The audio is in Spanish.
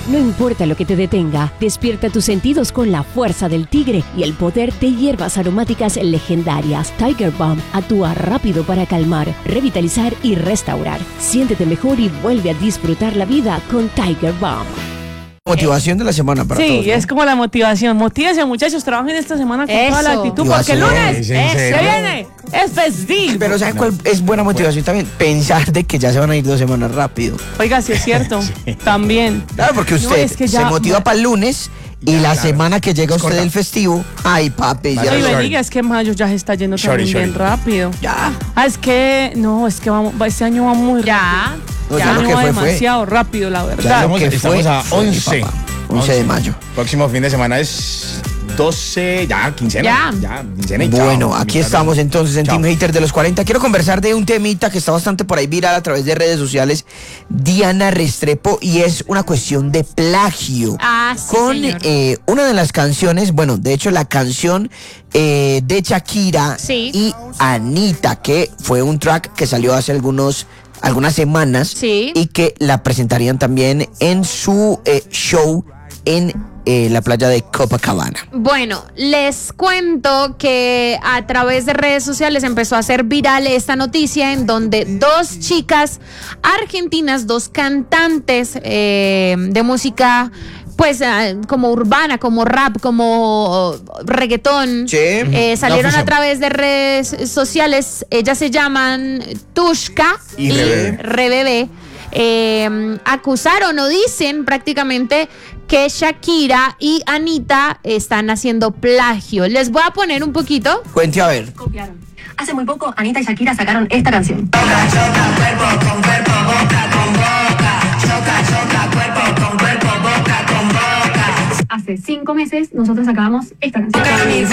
No importa lo que te detenga, despierta tus sentidos con la fuerza del tigre y el poder de hierbas aromáticas legendarias. Tiger Balm actúa rápido para calmar, revitalizar y restaurar. Siéntete mejor y vuelve a disfrutar la vida con Tiger Balm. Motivación de la semana para todos, ¿no? Es como la motivación. Motívense, muchachos, trabajen esta semana con toda la actitud, porque el lunes se viene, es festivo. Pero ¿sabes cuál es buena motivación también? Pensar de que ya se van a ir 2 semanas rápido. Oiga, sí es cierto, también. Claro, porque usted es que ya, se motiva para el lunes y la semana que llega usted del festivo, ay papi, ya. Ay, bendiga, es que mayo ya se está yendo también bien rápido. Ya. Es que vamos, este año va muy rápido. No, Este año va demasiado rápido, la verdad. Estamos a 11. 11 de mayo. Próximo fin de semana es 12, ya, quincena. Ya, quincena y bueno, chao. aquí estamos entonces en Team Hater de los 40. Quiero conversar de un temita que está bastante por ahí viral a través de redes sociales. Diana Restrepo, y es una cuestión de plagio. Sí, con una de las canciones, bueno, de hecho la canción de Shakira y Anita, que fue un track que salió hace algunas semanas y que la presentarían también en su show en la playa de Copacabana. Bueno, les cuento que a través de redes sociales empezó a hacer viral esta noticia en donde 2 chicas argentinas, 2 cantantes de música pues como urbana, como rap, como reggaetón, salieron a través de redes sociales. Ellas se llaman Tushka y Rebebe. Acusaron o dicen prácticamente que Shakira y Anita están haciendo plagio. Les voy a poner un poquito. Cuente a ver. Copiaron. Hace muy poco Anita y Shakira sacaron esta canción. Choca, choca, cuerpo con cuerpo, boca con boca. Choca, choca, cuerpo con cuerpo, boca con boca. Hace 5 meses nosotros sacábamos esta canción.